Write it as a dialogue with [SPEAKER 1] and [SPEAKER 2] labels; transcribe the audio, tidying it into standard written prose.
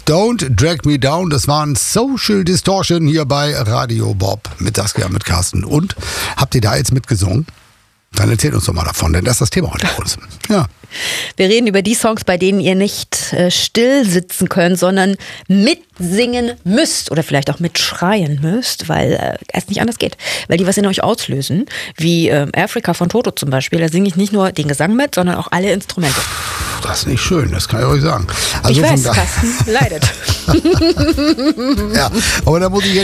[SPEAKER 1] Don't Drag Me Down, das waren Social Distortion hier bei Radio Bob mit Saskia, mit Carsten. Und habt ihr da jetzt mitgesungen? Dann erzählt uns doch mal davon, denn das ist das Thema heute für uns. Ja.
[SPEAKER 2] Wir reden über die Songs, bei denen ihr nicht still sitzen könnt, sondern mitsingen müsst oder vielleicht auch mitschreien müsst, weil es nicht anders geht. Weil die was in euch auslösen, wie Africa von Toto zum Beispiel. Da singe ich nicht nur den Gesang mit, sondern auch alle Instrumente.
[SPEAKER 1] Das ist nicht schön, das kann ich euch sagen.
[SPEAKER 2] Also ich weiß, Carsten leidet.
[SPEAKER 1] Ja, aber da muss ich